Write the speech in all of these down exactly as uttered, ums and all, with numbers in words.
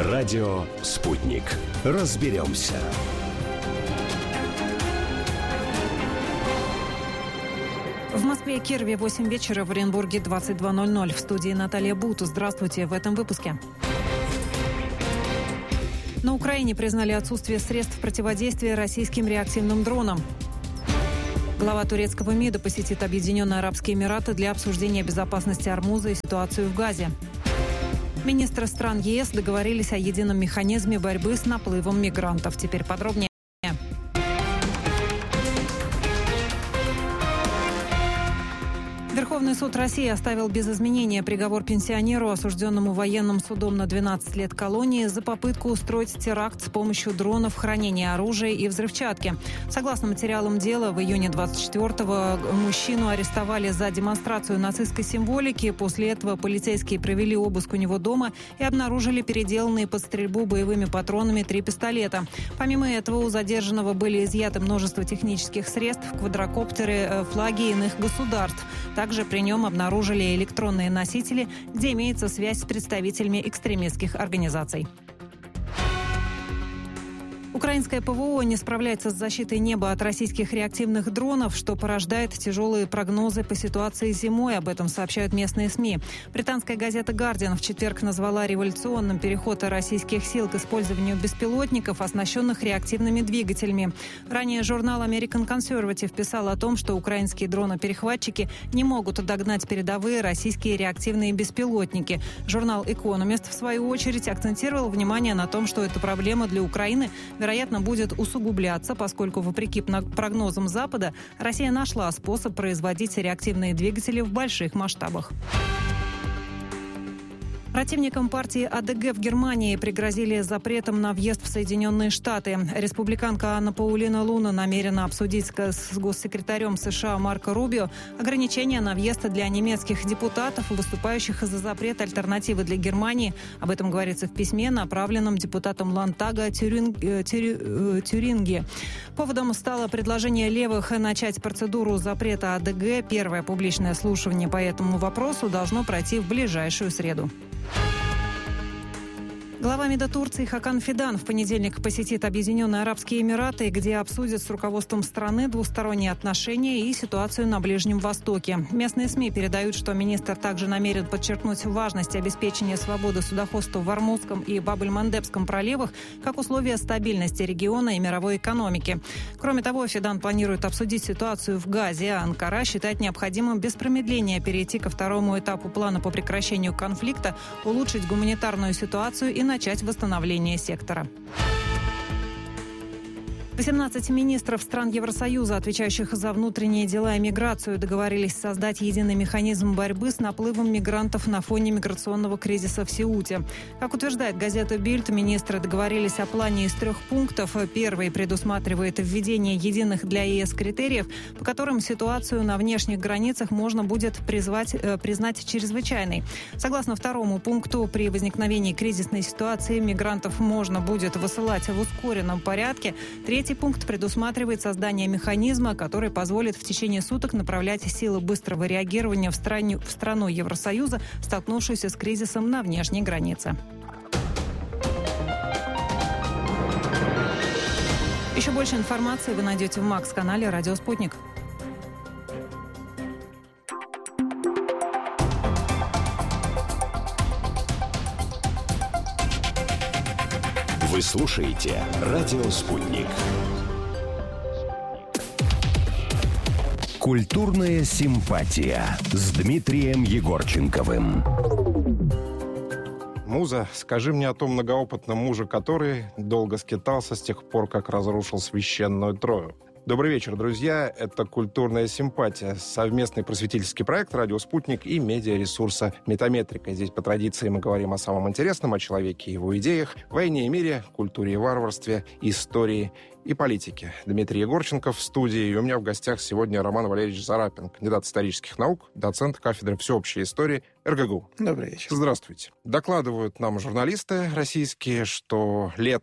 Радио «Спутник». Разберемся. В Москве и Кирове восемь вечера, в Оренбурге двадцать два ноль ноль. В студии Наталья Бут. Здравствуйте в этом выпуске. На Украине признали отсутствие средств противодействия российским реактивным дронам. Глава турецкого МИДа посетит Объединенные Арабские Эмираты для обсуждения безопасности Ормуза и ситуацию в Газе. Министры стран ЕС договорились о едином механизме борьбы с наплывом мигрантов. Теперь подробнее. Верховный суд России оставил без изменения приговор пенсионеру, осужденному военным судом на двенадцать лет колонии за попытку устроить теракт с помощью дронов, хранения оружия и взрывчатки. Согласно материалам дела, в июне двадцать четвёртого мужчину арестовали за демонстрацию нацистской символики. После этого полицейские провели обыск у него дома и обнаружили переделанные под стрельбу боевыми патронами три пистолета. Помимо этого, у задержанного были изъяты множество технических средств, квадрокоптеры, флаги иных государств. Также при нем обнаружили электронные носители, где имеется связь с представителями экстремистских организаций. Украинское ПВО не справляется с защитой неба от российских реактивных дронов, что порождает тяжелые прогнозы по ситуации зимой. Об этом сообщают местные СМИ. Британская газета «Гардиан» в четверг назвала революционным переход российских сил к использованию беспилотников, оснащенных реактивными двигателями. Ранее журнал American Conservative писал о том, что украинские дроны-перехватчики не могут догнать передовые российские реактивные беспилотники. Журнал «Экономист» в свою очередь акцентировал внимание на том, что эта проблема для Украины вероятно, будет усугубляться, поскольку, вопреки прогнозам Запада, Россия нашла способ производить реактивные двигатели в больших масштабах. Противникам партии АДГ в Германии пригрозили запретом на въезд в Соединенные Штаты. Республиканка Анна Паулина Луна намерена обсудить с госсекретарем США Марко Рубио ограничения на въезд для немецких депутатов, выступающих за запрет альтернативы для Германии. Об этом говорится в письме, направленном депутатом Ландтага Тюринг... Тюр... Тюринге. Поводом стало предложение левых начать процедуру запрета АДГ. Первое публичное слушание по этому вопросу должно пройти в ближайшую среду. Глава МИДа Турции Хакан Фидан в понедельник посетит Объединенные Арабские Эмираты, где обсудит с руководством страны двусторонние отношения и ситуацию на Ближнем Востоке. Местные СМИ передают, что министр также намерен подчеркнуть важность обеспечения свободы судоходства в Ормузском и Баб-эль-Мандебском проливах как условие стабильности региона и мировой экономики. Кроме того, Фидан планирует обсудить ситуацию в Газе, а Анкара считает необходимым без промедления перейти ко второму этапу плана по прекращению конфликта, улучшить гуманитарную ситуацию и начать восстановление сектора. восемнадцать министров стран Евросоюза, отвечающих за внутренние дела и миграцию, договорились создать единый механизм борьбы с наплывом мигрантов на фоне миграционного кризиса в Сеуте. Как утверждает газета «Бильд», министры договорились о плане из трех пунктов. Первый предусматривает введение единых для ЕС критериев, по которым ситуацию на внешних границах можно будет призвать, э, признать чрезвычайной. Согласно второму пункту, при возникновении кризисной ситуации мигрантов можно будет высылать в ускоренном порядке. Третий пункт предусматривает создание механизма, который позволит в течение суток направлять силы быстрого реагирования в, стране, в страну Евросоюза, столкнувшуюся с кризисом на внешней границе. Еще больше информации вы найдете в Макс-канале «Радио Спутник». Вы слушаете «Радио Спутник». Культурная симпатия с Дмитрием Егорченковым. Муза, скажи мне о том многоопытном муже, который долго скитался с тех пор, как разрушил священную Трою. Добрый вечер, друзья. Это «Культурная симпатия», совместный просветительский проект «Радио Спутник» и медиаресурса «Метаметрика». Здесь по традиции мы говорим о самом интересном, о человеке и его идеях, войне и мире, культуре и варварстве, истории и политике. Дмитрий Егорченков в студии. И у меня в гостях сегодня Роман Валерьевич Зарапин, кандидат исторических наук, доцент кафедры всеобщей истории эр гэ гэ у. Добрый вечер. Здравствуйте. Докладывают нам журналисты российские, что летом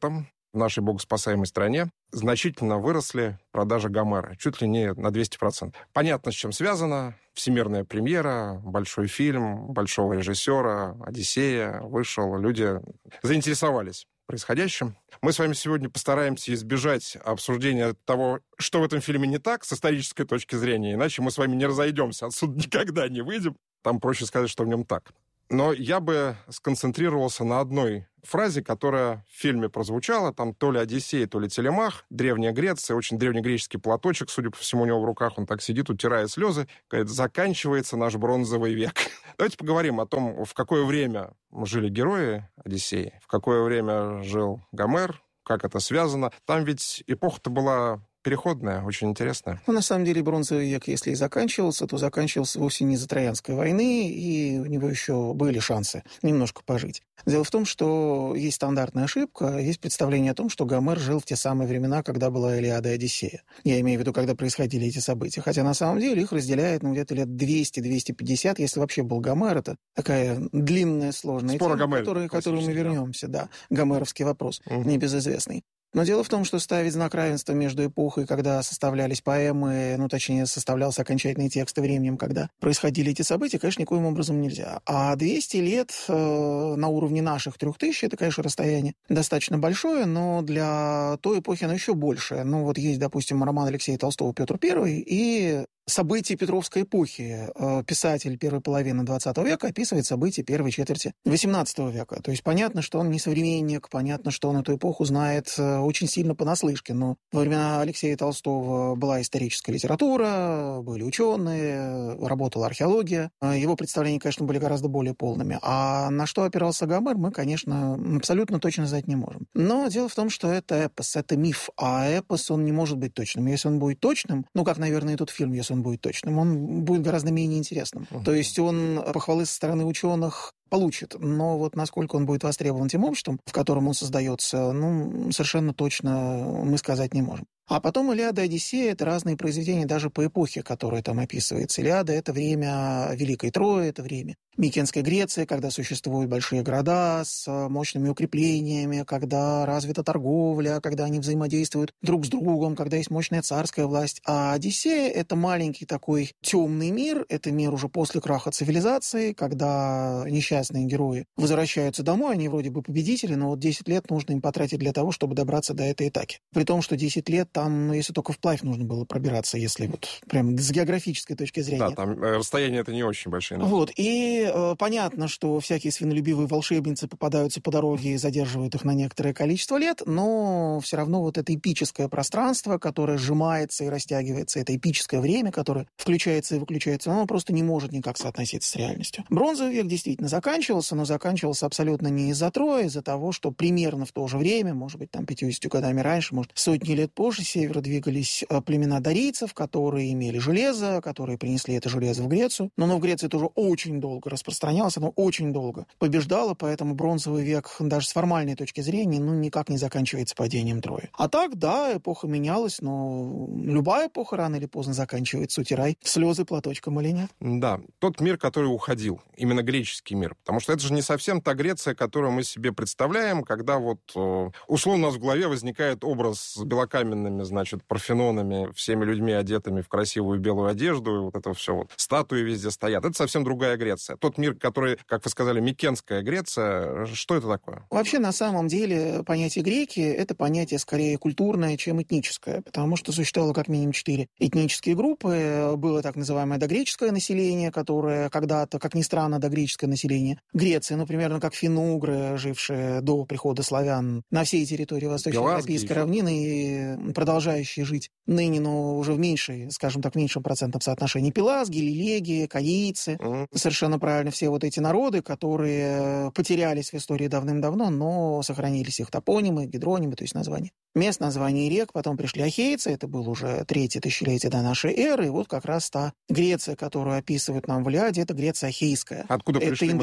в нашей богоспасаемой стране значительно выросли продажи Гомера, чуть ли не на двести процентов. Понятно, с чем связано. Всемирная премьера, большой фильм, большого режиссера, «Одиссея» вышел, люди заинтересовались происходящим. Мы с вами сегодня постараемся избежать обсуждения того, что в этом фильме не так, с исторической точки зрения, иначе мы с вами не разойдемся, отсюда никогда не выйдем. Там проще сказать, что в нем так. Но я бы сконцентрировался на одной фразе, которая в фильме прозвучала. Там то ли Одиссей, то ли Телемах. Древняя Греция, очень древнегреческий платочек, судя по всему, у него в руках. Он так сидит, утирая слезы. Говорит, заканчивается наш бронзовый век. Давайте поговорим о том, в какое время жили герои Одиссеи, в какое время жил Гомер, как это связано. Там ведь эпоха-то была переходная, очень интересная. Ну, на самом деле, бронзовый век, если и заканчивался, то заканчивался вовсе не из-за Троянской войны, и у него еще были шансы немножко пожить. Дело в том, что есть стандартная ошибка, есть представление о том, что Гомер жил в те самые времена, когда была Илиада и Одиссея. Я имею в виду, когда происходили эти события. Хотя на самом деле их разделяет ну, где-то лет двести-двести пятьдесят, если вообще был Гомер. Это такая длинная, сложная Спор тема, Гомер, к которой мы вернемся. Да, гомеровский вопрос, угу. небезызвестный. Но дело в том, что ставить знак равенства между эпохой, когда составлялись поэмы, ну, точнее, составлялся окончательный текст, и временем, когда происходили эти события, конечно, никоим образом нельзя. А двести лет э, на уровне наших трех тысяч, это, конечно, расстояние достаточно большое, но для той эпохи оно еще больше. Ну, вот есть, допустим, роман Алексея Толстого «Петр Первый», и события Петровской эпохи. Писатель первой половины двадцатого века описывает события первой четверти восемнадцатого века. То есть понятно, что он не современник, понятно, что он эту эпоху знает очень сильно понаслышке. Но во времена Алексея Толстого была историческая литература, были ученые, работала археология. Его представления, конечно, были гораздо более полными. А на что опирался Гомер, мы, конечно, абсолютно точно знать не можем. Но дело в том, что это эпос, это миф. А эпос, он не может быть точным. Если он будет точным, ну, как, наверное, и тот фильм, если он будет точным, он будет гораздо менее интересным. Uh-huh. То есть он похвалы со стороны ученых получит, но вот насколько он будет востребован тем обществом, в котором он создается, ну, совершенно точно мы сказать не можем. А потом Илиада и Одиссея — это разные произведения даже по эпохе, которая там описывается. Илиада — это время Великой Трои, это время Микенской Греции, когда существуют большие города с мощными укреплениями, когда развита торговля, когда они взаимодействуют друг с другом, когда есть мощная царская власть. А Одиссея — это маленький такой темный мир, это мир уже после краха цивилизации, когда несчастные герои возвращаются домой, они вроде бы победители, но вот десять лет нужно им потратить для того, чтобы добраться до этой Итаки. При том, что десять лет там, ну, если только вплавь нужно было пробираться, если вот прям с географической точки зрения. Да, там расстояния это не очень большие. Да? Вот, и э, понятно, что всякие свинолюбивые волшебницы попадаются по дороге и задерживают их на некоторое количество лет, но все равно вот это эпическое пространство, которое сжимается и растягивается, это эпическое время, которое включается и выключается, оно просто не может никак соотноситься с реальностью. Бронзовый век действительно заканчивался, но заканчивался абсолютно не из-за Трои, из-за того, что примерно в то же время, может быть, там пятьюдесятью годами раньше, может, сотни лет позже, с севера двигались племена дарийцев, которые имели железо, которые принесли это железо в Грецию. Но оно в Греции тоже очень долго распространялось, оно очень долго побеждало, поэтому бронзовый век даже с формальной точки зрения ну, никак не заканчивается падением Трои. А так, да, эпоха менялась, но любая эпоха рано или поздно заканчивается. Утирай слезы платочком или нет? Да, тот мир, который уходил, именно греческий мир, потому что это же не совсем та Греция, которую мы себе представляем, когда вот условно у нас в голове возникает образ с белокаменными, значит, парфенонами, всеми людьми, одетыми в красивую белую одежду, и вот это все вот. Статуи везде стоят. Это совсем другая Греция. Тот мир, который, как вы сказали, Микенская Греция, что это такое? Вообще, на самом деле, понятие греки — это понятие скорее культурное, чем этническое, потому что существовало как минимум четыре этнические группы. Было так называемое догреческое население, которое когда-то, как ни странно, догреческое население Греции, ну, примерно как финно-угры, жившие до прихода славян на всей территории Восточноевропейской равнины и продолжающие жить ныне, но уже в меньшей, скажем так, в меньшем процентном соотношении. Пелазги, лилеги, корейцы. Mm-hmm. Совершенно правильно, все вот эти народы, которые потерялись в истории давным-давно, но сохранились их топонимы, гидронимы, то есть названия мест, названия рек. Потом пришли ахейцы, это было уже третье тысячелетие до нашей эры, и вот как раз та Греция, которую описывают нам в Илиаде, это Греция ахейская. Откуда это пришли, мы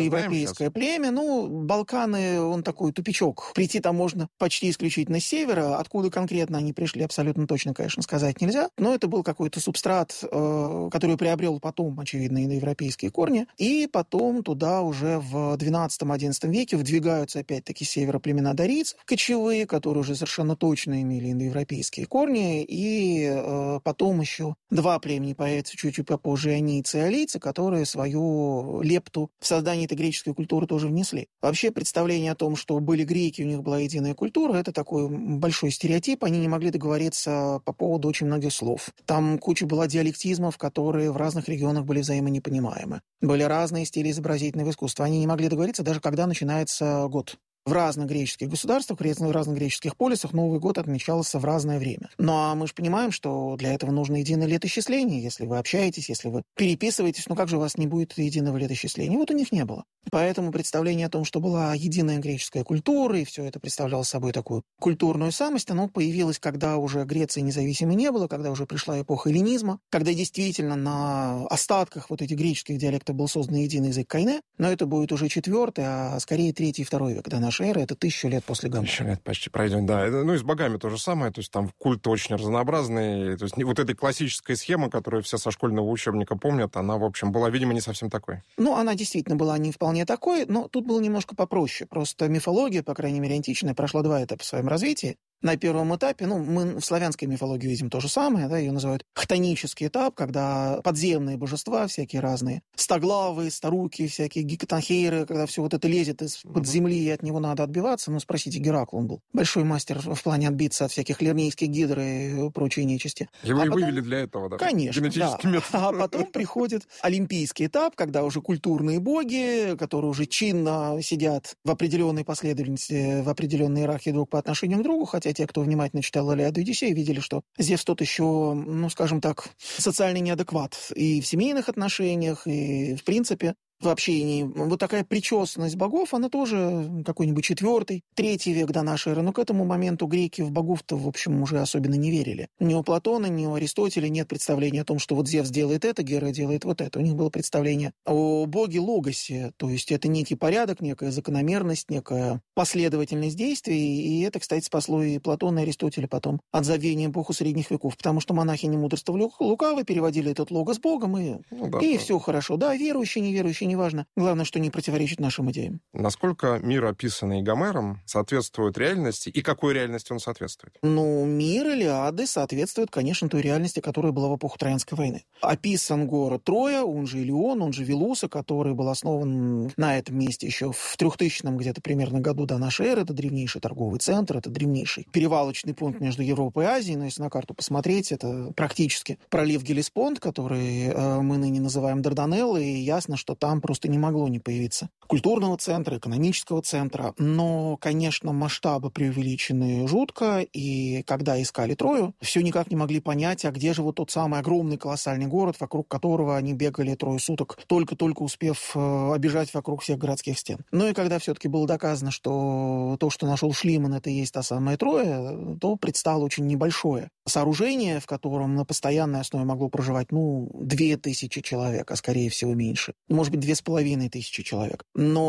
индоевропейское племя. Ну, Балканы, он такой тупичок. Прийти там можно почти исключительно с севера. Откуда конкретно они пришли, абсолютно точно, конечно, сказать нельзя. Но это был какой-то субстрат, э, который приобрел потом, очевидно, индоевропейские корни. И потом туда уже в двенадцатом-одиннадцатом веке вдвигаются опять-таки с севера племена дарийцев, кочевые, которые уже совершенно точно имели индоевропейские корни. И э, потом еще два племени появятся чуть-чуть попозже, анийцы и алийцы, которые свою лепту в создание этой греческой культуры тоже внесли. Вообще представление о том, что были греки, у них была единая культура, это такой большой стереотип. Они не могли договориться по поводу очень многих слов. Там куча была диалектизмов, которые в разных регионах были взаимонепонимаемы. Были разные стили изобразительного искусства. Они не могли договориться, даже когда начинается год. В разных греческих государствах, в разных греческих полисах Новый год отмечался в разное время. Ну а мы же понимаем, что для этого нужно единое летоисчисление. Если вы общаетесь, если вы переписываетесь, ну как же у вас не будет единого летоисчисления? Вот у них не было. Поэтому представление о том, что была единая греческая культура, и все это представляло собой такую культурную самость, оно появилось, когда уже Греции независимой не было, когда уже пришла эпоха эллинизма, когда действительно на остатках вот этих греческих диалектов был создан единый язык Койне, но это будет уже четвертый, а скорее третий и второй век до нашей эры, это тысячу лет после Гомера. Тысячу лет почти пройдем, да. Ну и с богами то же самое, то есть там культы очень разнообразные, то есть вот этой классической схемы, которую все со школьного учебника помнят, она, в общем, была, видимо, не совсем такой. Ну, она действительно была не вполне такой, но тут было немножко попроще. Просто мифология, по крайней мере, античная, прошла два этапа в своем развитии. На первом этапе, ну, мы в славянской мифологии видим то же самое, да, ее называют хтонический этап, когда подземные божества всякие разные, стоглавые, старуки, всякие гекатонхейры, когда все вот это лезет из-под земли, и от него надо отбиваться. Ну, спросите, Геракл, он был большой мастер в плане отбиться от всяких лернейских гидр и прочей нечисти. Его а и потом... вывели для этого, да? Конечно, да. А потом приходит олимпийский этап, когда уже культурные боги, которые уже чинно сидят в определенной последовательности, в определенной иерархии друг по отношению к другу, хотя те, кто внимательно читал «Илиаду и Одиссею», видели, что Зевс тот еще, ну, скажем так, социальный неадекват и в семейных отношениях, и в принципе в общении. Вот такая причесанность богов, она тоже какой-нибудь четвертый, третий век до нашей эры. Но к этому моменту греки в богов-то, в общем, уже особенно не верили. Ни у Платона, ни у Аристотеля нет представления о том, что вот Зевс делает это, Гера делает вот это. У них было представление о боге Логосе, то есть это некий порядок, некая закономерность, некая последовательность действий. И это, кстати, спасло и Платона, и Аристотеля потом от забвения эпоху средних веков, потому что монахи не мудрствовали лукаво, переводили этот логос богом, и, ну, да, и да. все хорошо. Да, верующие, неверующие, неважно. Главное, что не противоречит нашим идеям. Насколько мир, описанный Гомером, соответствует реальности, и какой реальности он соответствует? Ну, мир Илиады соответствует, конечно, той реальности, которая была в эпоху Троянской войны. Описан город Троя, он же Илион, он же Вилуса, который был основан на этом месте еще в трехтысячном где-то примерно году до нашей эры. Это древнейший торговый центр, это древнейший перевалочный пункт между Европой и Азией. Но если на карту посмотреть, это практически пролив Гелеспонд, который э, мы ныне называем Дарданеллы, и ясно, что там просто не могло не появиться культурного центра, экономического центра. Но, конечно, масштабы преувеличены жутко, и когда искали Трою, все никак не могли понять, а где же вот тот самый огромный колоссальный город, вокруг которого они бегали трое суток, только-только успев э, обижать вокруг всех городских стен. Ну и когда все-таки было доказано, что то, что нашел Шлиман, это и есть та самая Троя, то предстало очень небольшое сооружение, в котором на постоянной основе могло проживать, ну, две тысячи человек, а скорее всего меньше. Может быть, две с половиной тысячи человек.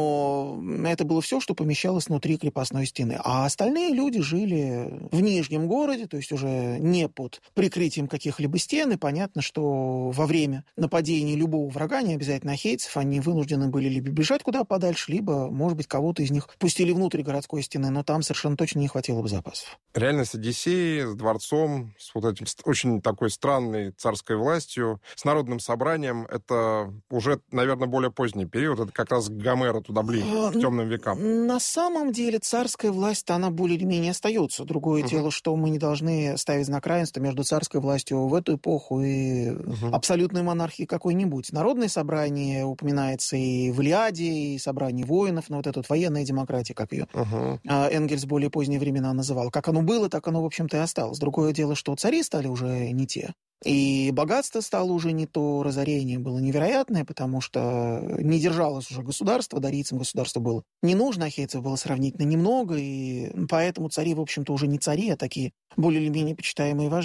Но это было все, что помещалось внутри крепостной стены. А остальные люди жили в Нижнем городе, то есть уже не под прикрытием каких-либо стен. И понятно, что во время нападения любого врага, не обязательно ахейцев, они вынуждены были либо бежать куда подальше, либо, может быть, кого-то из них пустили внутрь городской стены, но там совершенно точно не хватило бы запасов. Реальность Одиссеи с дворцом, с вот этим очень такой странной царской властью, с народным собранием, это уже, наверное, более поздний период. Это как раз Гомера туда ближе, а, к темным векам. На самом деле царская власть, она более или менее остается. Другое uh-huh. дело, что мы не должны ставить знак равенства между царской властью в эту эпоху и uh-huh. абсолютной монархией какой-нибудь. Народное собрание упоминается и в Илиаде, и собрание воинов, но вот эта вот военная демократия, как ее uh-huh. Энгельс в более поздние времена называл. Как оно было, так оно, в общем-то, и осталось. Другое дело, что цари стали уже не те. И богатство стало уже не то, разорение было невероятное, потому что не держалось уже государство, дарийцам государство было не нужно, ахейцев было сравнительно немного, и поэтому цари, в общем-то, уже не цари, а такие более или менее почитаемые вожди.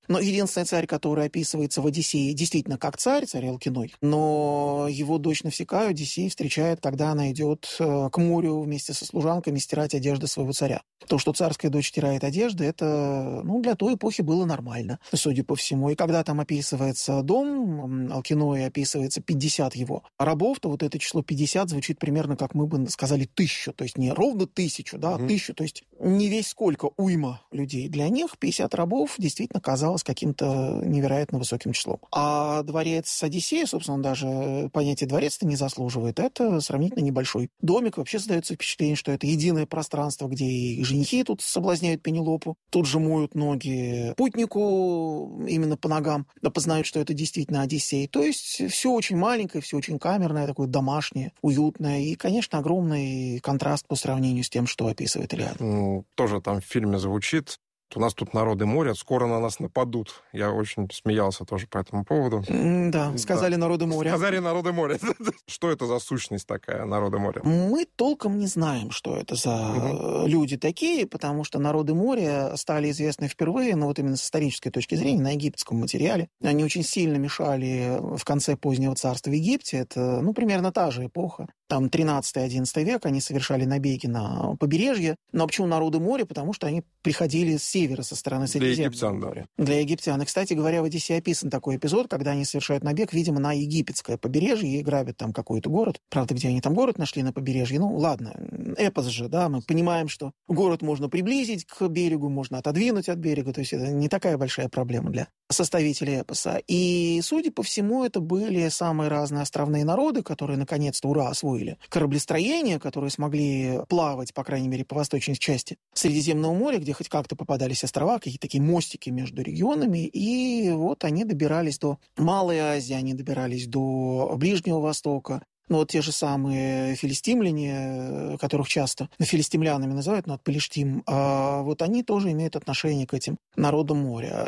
Но единственный царь, который описывается в «Одиссее», действительно как царь, царь Алкиной, но его дочь Навсекая Одиссей встречает, когда она идет к морю вместе со служанками стирать одежды своего царя. То, что царская дочь стирает одежды, это, ну, для той эпохи было нормально, судя по всему. И когда там описывается дом Алкиной, описывается пятьдесят его рабов, то вот это число пятьдесят звучит примерно, как мы бы сказали, тысячу. То есть не ровно тысячу, да, mm-hmm. тысячу. То есть не весь сколько уйма людей. Для них пятьдесят рабов действительно казалось каким-то невероятно высоким числом. А дворец Одиссея, собственно, даже понятие дворец-то не заслуживает. Это сравнительно небольшой домик. Вообще создается впечатление, что это единое пространство, где и женихи тут соблазняют Пенелопу, тут же моют ноги путнику именно по ногам, опознают, что это действительно Одиссей. То есть все очень маленькое, все очень камерное, такое домашнее, уютное. И, конечно, огромный контраст по сравнению с тем, что описывает Илиада. Ну, тоже там в фильме звучит. У нас тут народы моря, скоро на нас нападут. Я очень смеялся тоже по этому поводу. Да, сказали да. народы моря. Сказали народы моря. Что это за сущность такая, народы моря? Мы толком не знаем, что это за угу. люди такие, потому что народы моря стали известны впервые, но вот именно с исторической точки зрения, на египетском материале. Они очень сильно мешали в конце позднего царства в Египте. Это, ну, примерно та же эпоха. Там тринадцатый-одиннадцатый век, они совершали набеги на побережье. Но почему народы моря? Потому что они приходили с севера, со стороны Средиземного моря. Да. Для египтян. И, кстати говоря, в «Одиссее» описан такой эпизод, когда они совершают набег, видимо, на египетское побережье и грабят там какой-то город. Правда, где они там город нашли на побережье? Ну, ладно, эпос же, да, мы понимаем, что город можно приблизить к берегу, можно отодвинуть от берега, то есть это не такая большая проблема для составителей эпоса. И, судя по всему, это были самые разные островные народы, которые, наконец-то, ура, освоили кораблестроение, которые смогли плавать, по крайней мере, по восточной части Средиземного моря, где хоть как-то попадались острова, какие-то такие мостики между регионами, и вот они добирались до Малой Азии, они добирались до Ближнего Востока. Ну, вот те же самые филистимляне, которых часто филистимлянами называют, но от Пелештим, а вот они тоже имеют отношение к этим народам моря.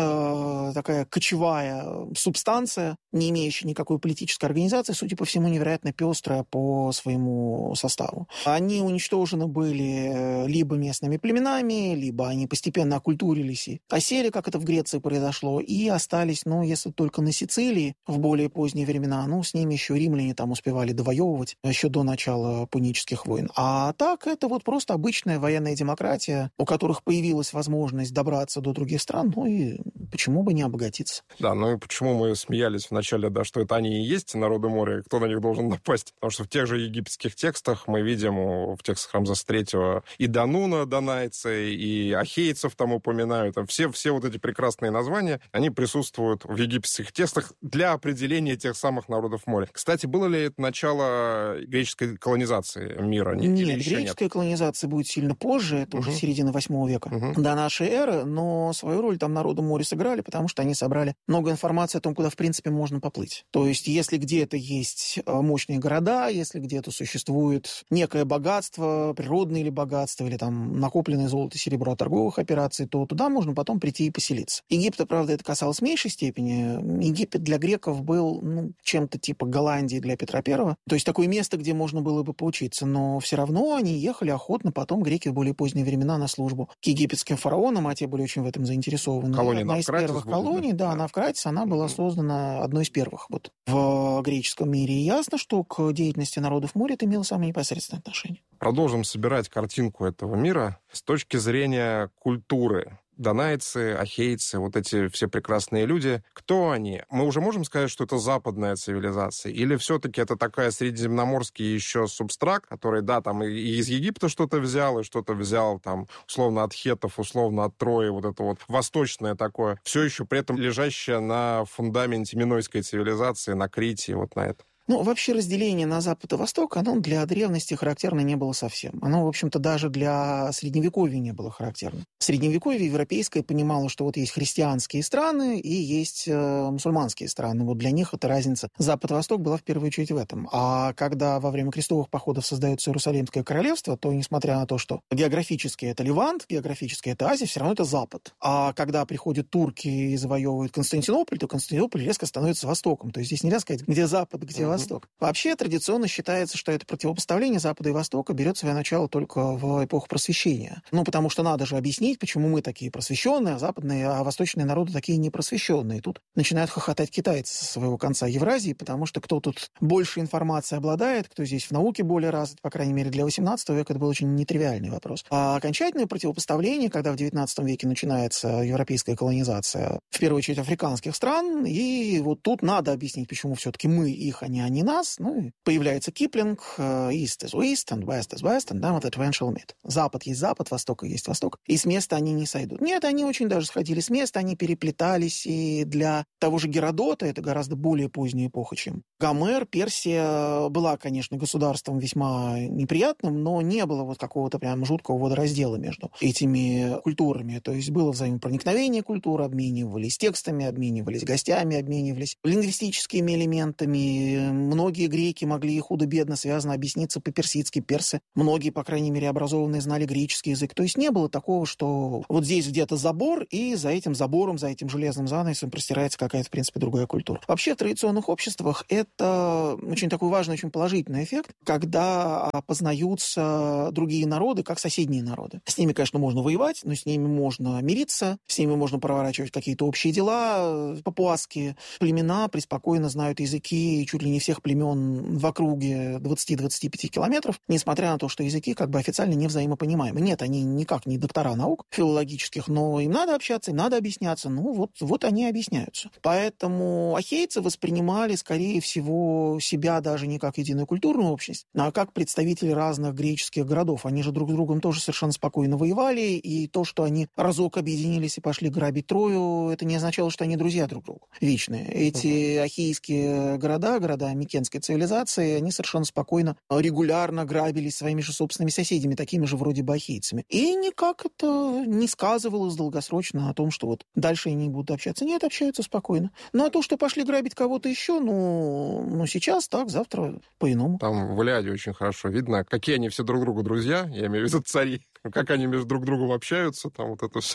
Это такая кочевая субстанция, не имеющая никакой политической организации, судя по всему, невероятно пестрая по своему составу. Они уничтожены были либо местными племенами, либо они постепенно окультурились и осели, как это в Греции произошло, и остались, ну, если только на Сицилии в более поздние времена, ну, с ними еще римляне там успели успевали довоевывать еще до начала пунических войн. А так это вот просто обычная военная демократия, у которых появилась возможность добраться до других стран, ну и почему бы не обогатиться. Да, ну и почему мы смеялись вначале, да, что это они и есть народы моря, и кто на них должен напасть. Потому что в тех же египетских текстах мы видим, в текстах Рамзеса третьего, и Дануна, донайцы, и ахейцев там упоминают. Все, все вот эти прекрасные названия, они присутствуют в египетских текстах для определения тех самых народов моря. Кстати, было ли это начало греческой колонизации мира? Нет, нет греческая нет? колонизация будет сильно позже, это угу. уже середина восьмого века угу. до нашей эры, но свою роль там народу моря сыграли, потому что они собрали много информации о том, куда, в принципе, можно поплыть. То есть, если где-то есть мощные города, если где-то существует некое богатство, природное или богатство, или там накопленное золото, серебро от торговых операций, то туда можно потом прийти и поселиться. Египта, правда, это касалось в меньшей степени. Египет для греков был ну, чем-то типа Голландии для Петра Первого. То есть такое место, где можно было бы поучиться. Но все равно они ехали охотно потом, греки в более поздние времена, на службу к египетским фараонам, а те были очень в этом заинтересованы. Колония Одна из первых будет, колоний, да, да, Навкратис, она была создана одной из первых вот, в греческом мире. И ясно, что к деятельности народов моря это имело самое непосредственное отношение. Продолжим собирать картинку этого мира с точки зрения культуры. Донайцы, ахейцы, вот эти все прекрасные люди. Кто они? Мы уже можем сказать, что это западная цивилизация? Или все-таки это такая средиземноморский еще субстракт, который, да, там и из Египта что-то взял, и что-то взял, там, условно, от хеттов, условно, от Трои, вот это вот восточное такое, все еще при этом лежащее на фундаменте минойской цивилизации, на Крите, вот на этом. Ну, вообще разделение на Запад и Восток, оно для древности характерно не было совсем. Оно, в общем-то, даже для Средневековья не было характерно. Средневековье европейское понимало, что вот есть христианские страны и есть э, мусульманские страны. Вот для них эта разница Запад-Восток была в первую очередь в этом. А когда во время крестовых походов создается Иерусалимское королевство, то, несмотря на то, что географически это Левант, географически это Азия, все равно это Запад. А когда приходят турки и завоевывают Константинополь, то Константинополь резко становится Востоком. То есть здесь нельзя сказать, где Запад, где Восток. Восток. Вообще традиционно считается, что это противопоставление Запада и Востока берет свое начало только в эпоху Просвещения. Ну, потому что надо же объяснить, почему мы такие просвещенные, а западные, а восточные народы такие непросвещенные. Тут начинают хохотать китайцы со своего конца Евразии, потому что кто тут больше информации обладает, кто здесь в науке более развит, по крайней мере, для восемнадцатого века это был очень нетривиальный вопрос. А окончательное противопоставление, когда в девятнадцатом веке начинается европейская колонизация, в первую очередь африканских стран, и вот тут надо объяснить, почему все-таки мы их, а не они нас. Ну, и появляется Киплинг, East is West, and West is West, and then it eventually meet. Запад есть Запад, Восток есть Восток, и с места они не сойдут. Нет, они очень даже сходили с места, они переплетались, и для того же Геродота это гораздо более поздняя эпоха, чем Гомер. Персия была, конечно, государством весьма неприятным, но не было вот какого-то прям жуткого водораздела между этими культурами. То есть было взаимопроникновение культур, обменивались текстами, обменивались гостями, обменивались лингвистическими элементами. Многие греки могли худо-бедно связано объясниться по-персидски. Персы, многие, по крайней мере, образованные, знали греческий язык. То есть не было такого, что вот здесь где-то забор, и за этим забором, за этим железным занавесом простирается какая-то, в принципе, другая культура. Вообще в традиционных обществах это очень такой важный, очень положительный эффект, когда познаются другие народы, как соседние народы. С ними, конечно, можно воевать, но с ними можно мириться, с ними можно проворачивать какие-то общие дела. Папуасские племена преспокойно знают языки чуть ли не всех племен в округе двадцать-двадцать пять километров, несмотря на то, что языки как бы официально не взаимопонимаемы. Нет, они никак не доктора наук филологических, но им надо общаться, им надо объясняться. Ну, вот, вот они объясняются. Поэтому ахейцы воспринимали, скорее всего, себя даже не как единую культурную общность, а как представители разных греческих городов. Они же друг с другом тоже совершенно спокойно воевали, и то, что они разок объединились и пошли грабить Трою, это не означало, что они друзья друг другу вечные. Эти ахейские города, города микенской цивилизации, они совершенно спокойно, регулярно грабились своими же собственными соседями, такими же вроде бы ахейцами. И никак это не сказывалось долгосрочно о том, что вот дальше они будут общаться. Нет, общаются спокойно. Ну, а то, что пошли грабить кого-то еще, ну, ну сейчас так, завтра по-иному. Там в Илиаде очень хорошо видно, какие они все друг другу друзья, я имею в виду цари, как они между друг другом общаются, там вот это все.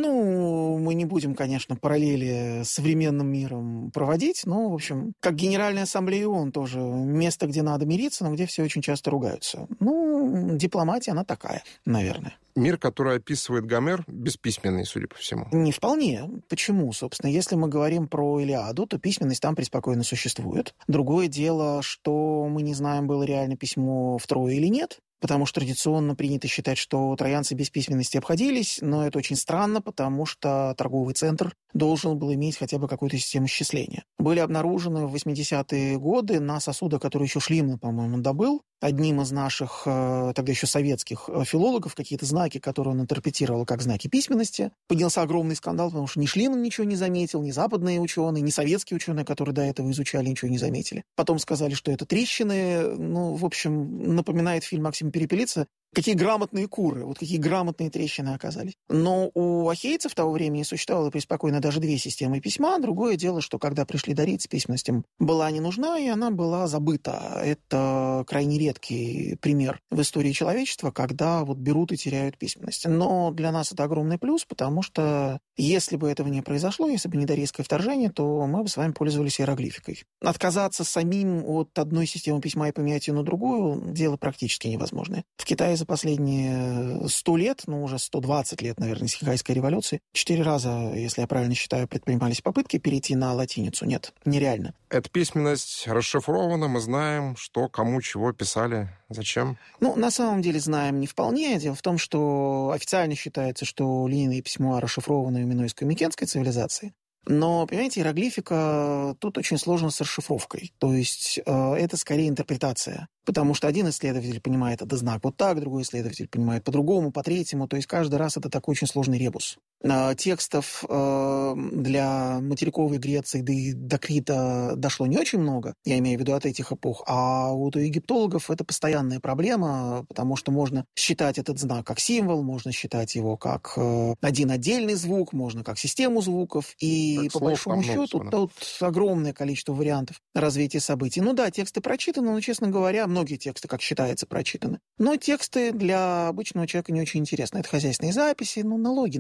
Ну, мы не будем, конечно, параллели с современным миром проводить, но, в общем, как Генеральная Ассамблея ООН тоже место, где надо мириться, но где все очень часто ругаются. Ну, дипломатия, она такая, наверное. Мир, который описывает Гомер, бесписьменный, судя по всему. Не вполне. Почему? Собственно, если мы говорим про Илиаду, то письменность там преспокойно существует. Другое дело, что мы не знаем, было реально письмо в Трое или нет, потому что традиционно принято считать, что троянцы без письменности обходились, но это очень странно, потому что торговый центр должен был иметь хотя бы какую-то систему счисления. Были обнаружены в восьмидесятые годы на сосудах, которые еще Шлиман, по-моему, добыл, одним из наших, тогда еще советских филологов, какие-то знаки, которые он интерпретировал как знаки письменности. Поднялся огромный скандал, потому что ни Шлиман ничего не заметил, ни западные ученые, ни советские ученые, которые до этого изучали, ничего не заметили. Потом сказали, что это трещины. Ну, в общем, напоминает фильм Максима Перепелица. Какие грамотные куры, вот какие грамотные трещины оказались. Но у ахейцев того времени существовало преспокойно даже две системы письма. Другое дело, что когда пришли дарийцы, письменность им была не нужна, и она была забыта. Это крайне редкий пример в истории человечества, когда вот берут и теряют письменность. Но для нас это огромный плюс, потому что если бы этого не произошло, если бы не дарийское вторжение, то мы бы с вами пользовались иероглификой. Отказаться самим от одной системы письма и поменять ее на другую – дело практически невозможное. В Китае за последние сто лет, ну уже сто двадцать лет, наверное, с Китайской революции, четыре раза, если я правильно считаю, предпринимались попытки перейти на латиницу. Нет, нереально. Эта письменность расшифрована, мы знаем, что, кому, чего писали, зачем. Ну, на самом деле знаем не вполне. Дело в том, что официально считается, что линейные письма расшифрованы в минойской микенской цивилизации. Но, понимаете, иероглифика тут очень сложно с расшифровкой. То есть э, это скорее интерпретация. Потому что один исследователь понимает этот знак вот так, другой исследователь понимает по-другому, по-третьему. То есть каждый раз это такой очень сложный ребус. Э, текстов э, для материковой Греции, да и до Крита дошло не очень много, я имею в виду от этих эпох. А вот у египтологов это постоянная проблема, потому что можно считать этот знак как символ, можно считать его как э, один отдельный звук, можно как систему звуков. И И, по большому счету, тут огромное количество вариантов развития событий. Ну да, тексты прочитаны, но, честно говоря, многие тексты, как считается, прочитаны. Но тексты для обычного человека не очень интересны. Это хозяйственные записи, ну, налоги, налоги.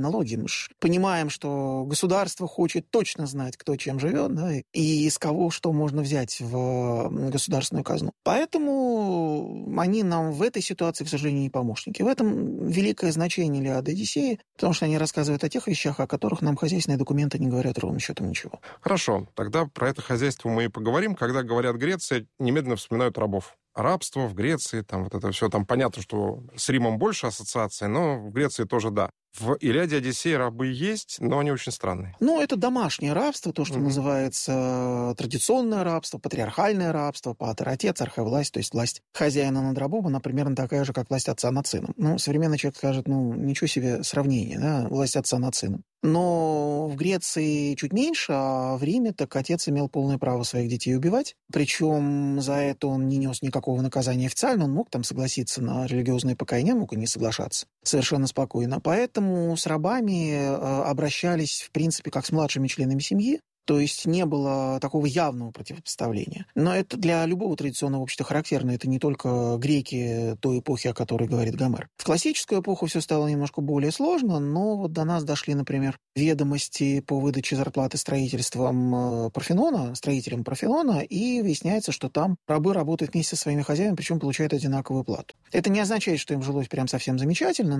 ж понимаем, что государство хочет точно знать, кто чем живет, да, и из кого что можно взять в государственную казну. Поэтому они нам в этой ситуации, к сожалению, не помощники. В этом великое значение Илиады и Одиссеи, потому что они рассказывают о тех вещах, о которых нам хозяйственные документы не говорят ровным счетом ничего. Хорошо, тогда про это хозяйство мы и поговорим. Когда говорят Греция, немедленно вспоминают рабов. Рабство в Греции, там вот это все, там понятно, что с Римом больше ассоциаций, но в Греции тоже да. В Илиаде и Одиссее рабы есть, но они очень странные. Ну, это домашнее рабство, то, что mm-hmm. называется традиционное рабство, патриархальное рабство, патер-отец, архивласть, то есть власть хозяина над рабом, она примерно такая же, как власть отца над сыном. Ну, современный человек скажет, ну, ничего себе сравнение, да, власть отца над сыном. Но в Греции чуть меньше, а в Риме так отец имел полное право своих детей убивать. Причем за это он не нес никакого наказания официально, он мог там согласиться на религиозное покаяние, мог и не соглашаться. Совершенно спокойно. Поэтому с рабами обращались, в принципе, как с младшими членами семьи. То есть не было такого явного противопоставления. Но это для любого традиционного общества характерно. Это не только греки той эпохи, о которой говорит Гомер. В классическую эпоху все стало немножко более сложно, но вот до нас дошли, например, ведомости по выдаче зарплаты строительством Парфенона, строителям Парфенона, и выясняется, что там рабы работают вместе со своими хозяевами, причем получают одинаковую плату. Это не означает, что им жилось прям совсем замечательно,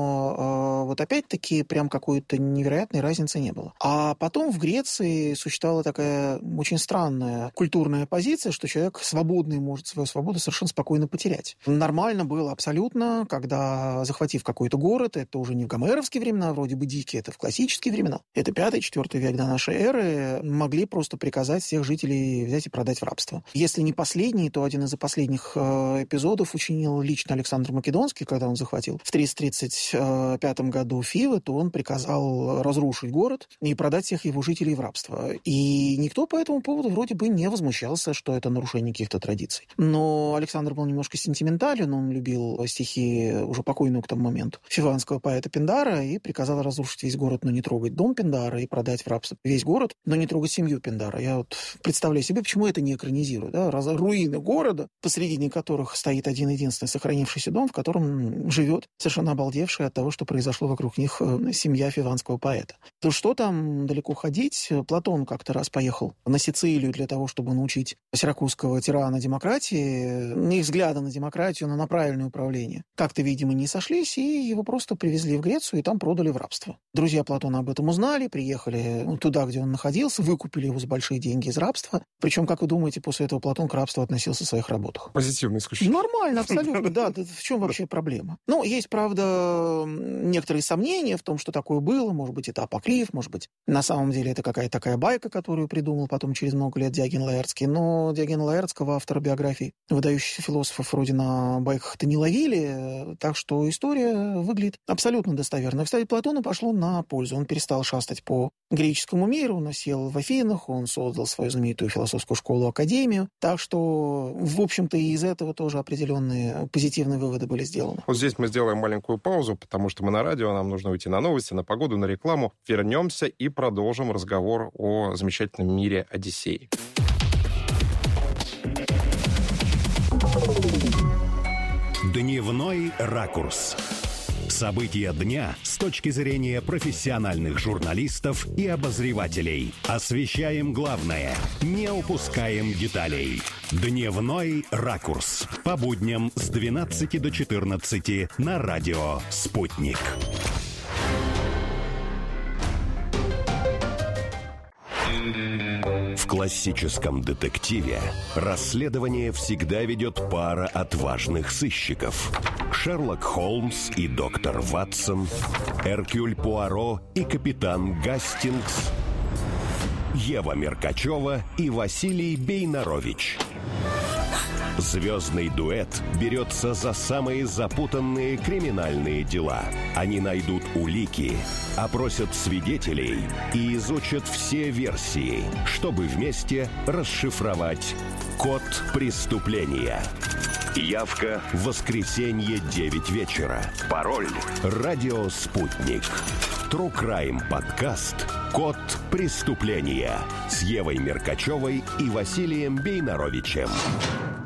но э, вот опять-таки прям какой-то невероятной разницы не было. А потом в Греции существовала такая очень странная культурная позиция, что человек свободный может свою свободу совершенно спокойно потерять. Нормально было абсолютно, когда, захватив какой-то город, это уже не в гомеровские времена, вроде бы дикие, это в классические времена, это пятый-четвертый век до нашей эры, могли просто приказать всех жителей взять и продать в рабство. Если не последний, то один из последних э, эпизодов учинил лично Александр Македонский, когда он захватил в триста тридцать пятом году Фивы, то он приказал разрушить город и продать всех его жителей в рабство. И никто по этому поводу вроде бы не возмущался, что это нарушение каких-то традиций. Но Александр был немножко сентиментален, он любил стихи уже покойного к тому моменту фиванского поэта Пиндара и приказал разрушить весь город, но не трогать дом Пиндара и продать в рабство весь город, но не трогать семью Пиндара. Я вот представляю себе, почему это не экранизируют. Да? Раз руины города, посредине которых стоит один-единственный сохранившийся дом, в котором живет совершенно обалдевшая от того, что произошло вокруг них семья фиванского поэта. То что там далеко ходить? Платон как-то раз поехал на Сицилию для того, чтобы научить сиракузского тирана демократии, их взгляда на демократию, но на правильное управление. Как-то, видимо, не сошлись, и его просто привезли в Грецию и там продали в рабство. Друзья Платона об этом узнали, приехали туда, где он находился, выкупили его за большие деньги из рабства. Причем, как вы думаете, после этого Платон к рабству относился в своих работах? Позитивно исключительно. Нормально, абсолютно, да. В чем вообще проблема? Ну, есть, правда, некоторые сомнения в том, что такое было. Может быть, это апокриф, может быть, на самом деле это какая-то такая байка, которую придумал потом через много лет Диоген Лаэртский. Но Диогена Лаэртского, автора биографий выдающихся философов, вроде на байках-то не ловили, так что история выглядит абсолютно достоверно. Кстати, Платону пошло на пользу. Он перестал шастать по греческому миру, он осел в Афинах, он создал свою знаменитую философскую школу, академию. Так что, в общем-то, и из этого тоже определенные позитивные выводы были сделаны. Вот здесь мы сделаем маленькую паузу, потому что мы на радио, нам нужно уйти на новости, на погоду, на рекламу. Вернемся и продолжим разговор о замечательном мире Одиссеи. Дневной ракурс. События дня с точки зрения профессиональных журналистов и обозревателей. Освещаем главное, не упускаем деталей. Дневной ракурс. По будням с двенадцати до четырнадцати на радио «Спутник». В классическом детективе расследование всегда ведет пара отважных сыщиков. Шерлок Холмс и доктор Ватсон, Эркюль Пуаро и капитан Гастингс, Ева Меркачева и Василий Бейнарович. Звездный дуэт берется за самые запутанные криминальные дела. Они найдут улики, опросят свидетелей и изучат все версии, чтобы вместе расшифровать код преступления. Явка в воскресенье девять вечера. Пароль «Радио Спутник». True Crime подкаст «Код преступления» с Евой Меркачевой и Василием Бейнаровичем.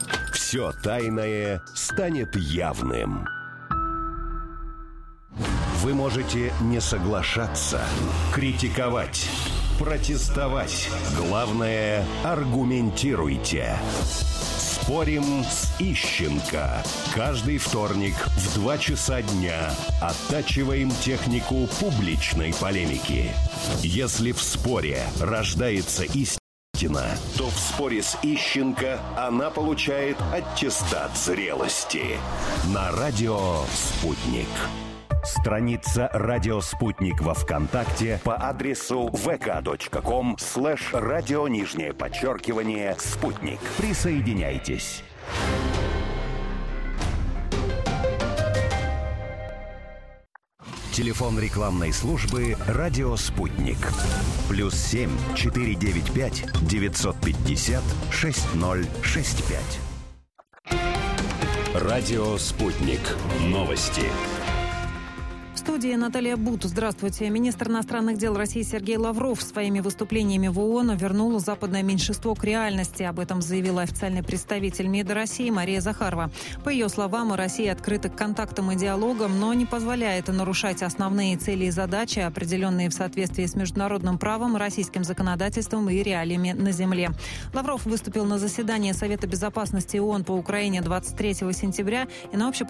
Все тайное станет явным. Вы можете не соглашаться, критиковать, протестовать. Главное, аргументируйте. Спорим с Ищенко. Каждый вторник в два часа дня оттачиваем технику публичной полемики. Если в споре рождается истина, то в споре с Ищенко она получает аттестат зрелости. На радио «Спутник». Страница «Радио Спутник» во ВКонтакте по адресу vk.com слэш радио нижнее подчеркивание «Спутник». Присоединяйтесь. Телефон рекламной службы «Радио Спутник». Плюс семь четыре девять пять девятьсот пятьдесят шесть ноль шесть пять. Радио «Спутник». Новости. В студии Наталья Бут. Здравствуйте. Министр иностранных дел России Сергей Лавров своими выступлениями в ООН вернул западное меньшинство к реальности. Об этом заявила официальный представитель МИДа России Мария Захарова. По ее словам, Россия открыта к контактам и диалогам, но не позволяет нарушать основные цели и задачи, определенные в соответствии с международным правом, российским законодательством и реалиями на земле. Лавров выступил на заседании Совета безопасности ООН по Украине двадцать третьего сентября и на общем